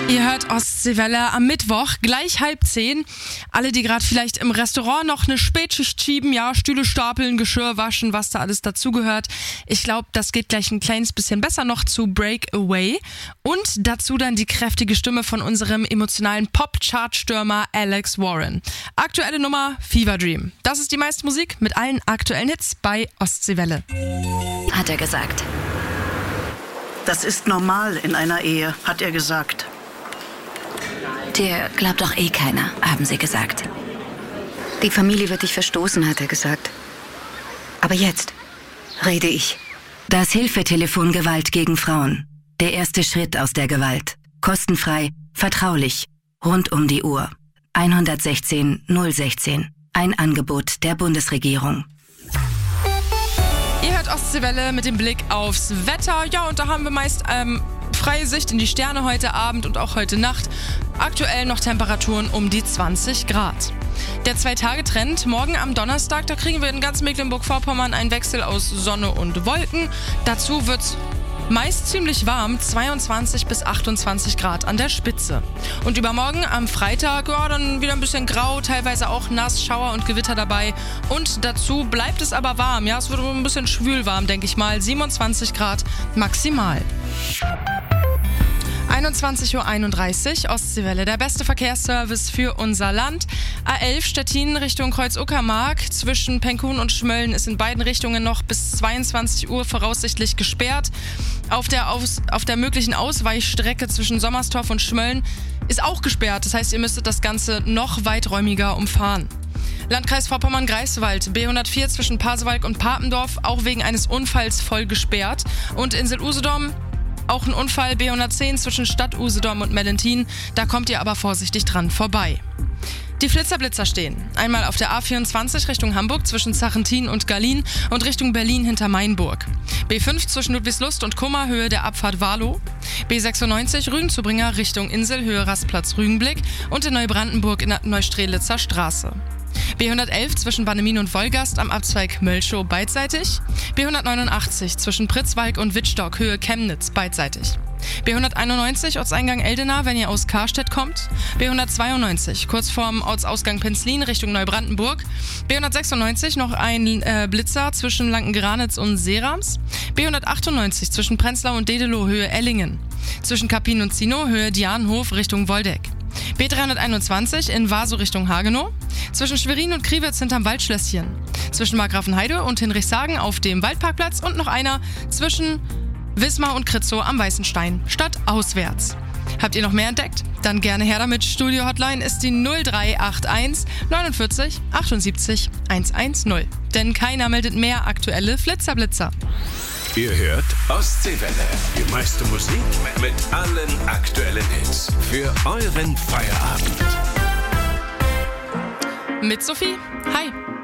Ihr hört Ostseewelle am Mittwoch, gleich 9:30. Alle, die gerade vielleicht im Restaurant noch eine Spätschicht schieben, ja, Stühle stapeln, Geschirr waschen, was da alles dazugehört. Ich glaube, das geht gleich ein kleines bisschen besser noch zu Breakaway. Und dazu dann die kräftige Stimme von unserem emotionalen Pop-Chart-Stürmer Alex Warren. Aktuelle Nummer Fever Dream. Das ist die meiste Musik mit allen aktuellen Hits bei Ostseewelle. Hat er gesagt. Das ist normal in einer Ehe, hat er gesagt. Dir glaubt doch eh keiner, haben sie gesagt. Die Familie wird dich verstoßen, hat er gesagt. Aber jetzt rede ich. Das Hilfetelefon Gewalt gegen Frauen. Der erste Schritt aus der Gewalt. Kostenfrei, vertraulich, rund um die Uhr. 116 016. Ein Angebot der Bundesregierung. Ihr hört Ostseewelle mit dem Blick aufs Wetter. Ja, und da haben wir meist freie Sicht in die Sterne heute Abend und auch heute Nacht. Aktuell noch Temperaturen um die 20 Grad. Der 2-Tage-Trend, morgen am Donnerstag, da kriegen wir in ganz Mecklenburg-Vorpommern einen Wechsel aus Sonne und Wolken. Dazu wird's meist ziemlich warm, 22 bis 28 Grad an der Spitze. Und übermorgen am Freitag, ja, dann wieder ein bisschen grau, teilweise auch nass, Schauer und Gewitter dabei. Und dazu bleibt es aber warm, ja, es wird ein bisschen schwül warm, denke ich mal, 27 Grad maximal. 21:31 Uhr, Ostseewelle, der beste Verkehrsservice für unser Land. A11 Stettin Richtung Kreuz-Uckermark. Zwischen Penkhuhn und Schmölln ist in beiden Richtungen noch bis 22 Uhr voraussichtlich gesperrt. Auf der möglichen Ausweichstrecke zwischen Sommerstorf und Schmölln ist auch gesperrt. Das heißt, ihr müsstet das Ganze noch weiträumiger umfahren. Landkreis Vorpommern-Greifswald, B104 zwischen Pasewalk und Papendorf, auch wegen eines Unfalls voll gesperrt. Und Insel-Usedom, auch ein Unfall, B110 zwischen Stadt Usedom und Mellentin, da kommt ihr aber vorsichtig dran vorbei. Die Flitzer-Blitzer stehen. Einmal auf der A24 Richtung Hamburg zwischen Zachentin und Gallien und Richtung Berlin hinter Mainburg. B5 zwischen Ludwigslust und Kummer, Höhe der Abfahrt Warlow. B96 Rügen-Zubringer Richtung Insel, Höhe Rastplatz Rügenblick und in Neubrandenburg in der Neustrelitzer Straße. B111 zwischen Bannemin und Wolgast am Abzweig Mölschow beidseitig. B189 zwischen Pritzwalk und Wittstock, Höhe Chemnitz beidseitig. B191 Ortseingang Eldena, wenn ihr aus Karstedt kommt. B192 kurz vorm Ortsausgang Penzlin Richtung Neubrandenburg. B196 noch ein Blitzer zwischen Lanken-Granitz und Serams. B198 zwischen Prenzlau und Dedelow, Höhe Ellingen. Zwischen Kappin und Zino, Höhe Dianenhof Richtung Woldeck. B321 in Vaso Richtung Hagenow. Zwischen Schwerin und Kriwitz hinterm Waldschlösschen. Zwischen Markgrafenheide und Hinrichshagen auf dem Waldparkplatz und noch einer zwischen Wismar und Kritzow am Weißen Stein, stadtauswärts. Habt ihr noch mehr entdeckt? Dann gerne her damit. Studio-Hotline ist die 0381 49 78 110. Denn keiner meldet mehr aktuelle Flitzerblitzer. Ihr hört Ostseewelle. Die meiste Musik mit allen aktuellen Hits. Für euren Feierabend. Mit Sophie. Hi.